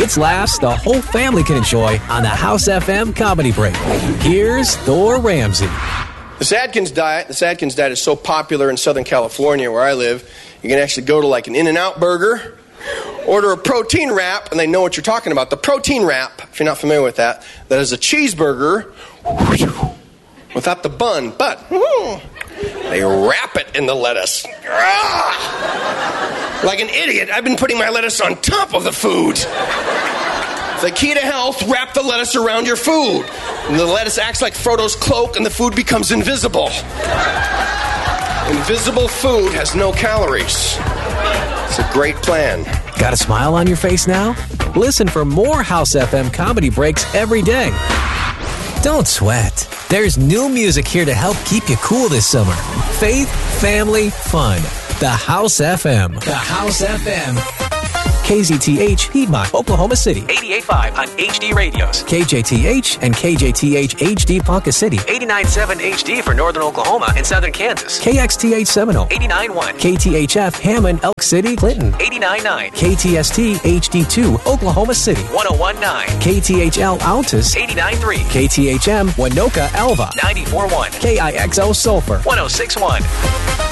It's laughs the whole family can enjoy on the House FM Comedy Break. Here's Thor Ramsey. The Sadkins diet is so popular in Southern California, where I live, you can actually go to like an In-N-Out burger, order a protein wrap, and they know what you're talking about. The protein wrap, if you're not familiar with that is a cheeseburger without the bun, but they wrap it in the lettuce. Like an idiot, I've been putting my lettuce on top of the food. The key to health, wrap the lettuce around your food. And the lettuce acts like Frodo's cloak and the food becomes invisible. Invisible food has no calories. It's a great plan. Got a smile on your face now? Listen for more House FM Comedy Breaks every day. Don't sweat. There's new music here to help keep you cool this summer. Faith, family, fun. The House FM. The House FM. KZTH, Piedmont, Oklahoma City. 88.5 on HD radios. KJTH and KJTH HD Ponca City. 89.7 HD for Northern Oklahoma and Southern Kansas. KXTH Seminole. 89.1. KTHF Hammond, Elk City, Clinton. 89.9. KTST HD2, Oklahoma City. 101.9. KTHL Altus. 89.3. KTHM Winoka Alva. 94.1. KIXO Sulphur. 106.1.